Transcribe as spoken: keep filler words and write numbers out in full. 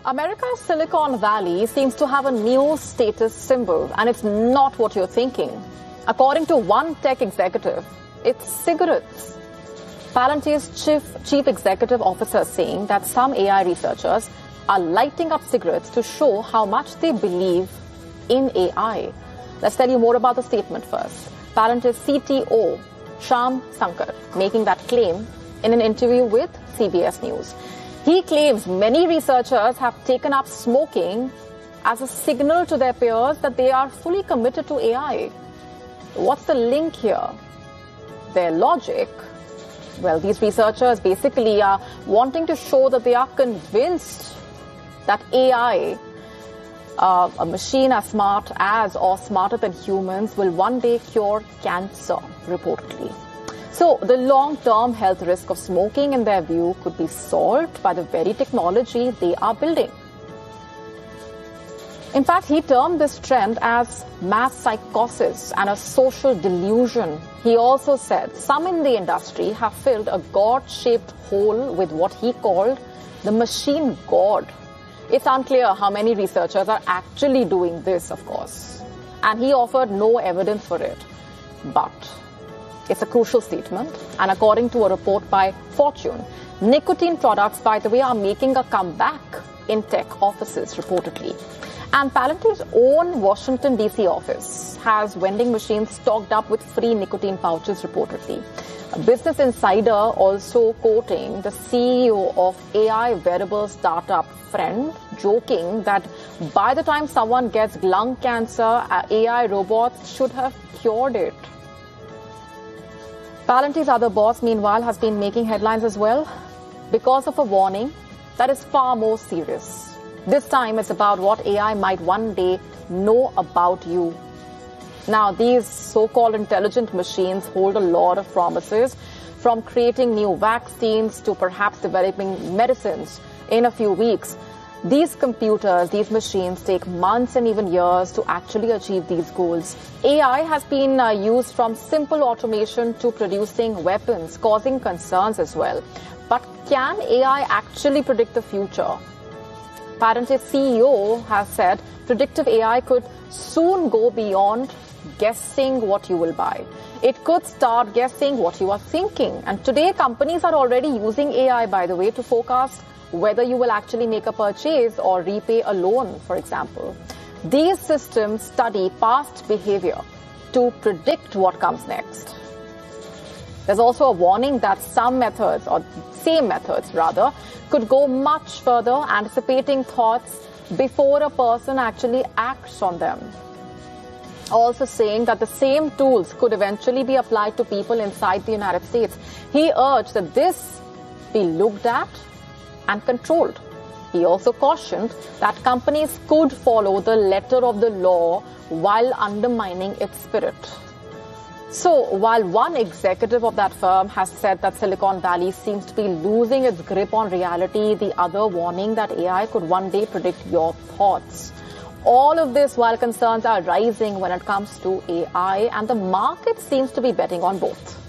America's Silicon Valley seems to have a new status symbol, and it's not what you're thinking. According to one tech executive, it's cigarettes. Palantir's chief, chief executive officer saying that some A I researchers are lighting up cigarettes to show how much they believe in A I. Let's tell you more about the statement first. Palantir's C T O, Shyam Sankar, making that claim in an interview with C B S News. He claims many researchers have taken up smoking as a signal to their peers that they are fully committed to A I. What's the link here? Their logic? Well, these researchers basically are wanting to show that they are convinced that A I, uh, a machine as smart as or smarter than humans, will one day cure cancer, reportedly. So the long-term health risk of smoking, in their view, could be solved by the very technology they are building. In fact, he termed this trend as mass psychosis and a social delusion. He also said some in the industry have filled a God-shaped hole with what he called the machine god. It's unclear how many researchers are actually doing this, of course. And he offered no evidence for it. But it's a crucial statement, and according to a report by Fortune, nicotine products, by the way, are making a comeback in tech offices, reportedly. And Palantir's own Washington, D C office has vending machines stocked up with free nicotine pouches, reportedly. A Business Insider also quoting the C E O of A I wearable startup Friend, joking that by the time someone gets lung cancer, A I robots should have cured it. Palantir's other boss, meanwhile, has been making headlines as well because of a warning that is far more serious. This time it's about what A I might one day know about you. Now, these so-called intelligent machines hold a lot of promises, from creating new vaccines to perhaps developing medicines in a few weeks. These computers, these machines take months and even years to actually achieve these goals. A I has been uh, used from simple automation to producing weapons, causing concerns as well. But can A I actually predict the future? Palantir's C E O has said predictive A I could soon go beyond guessing what you will buy. It could start guessing what you are thinking. And today, companies are already using A I, by the way, to forecast whether you will actually make a purchase or repay a loan, for example. These systems study past behavior to predict what comes next. There's also a warning that some methods, or same methods rather, could go much further, anticipating thoughts before a person actually acts on them. Also saying that the same tools could eventually be applied to people inside the United States. He urged that this be looked at and controlled. He also cautioned that companies could follow the letter of the law while undermining its spirit. So, while one executive of that firm has said that Silicon Valley seems to be losing its grip on reality, the other warning that A I could one day predict your thoughts. All of this while concerns are rising when it comes to A I, and the market seems to be betting on both.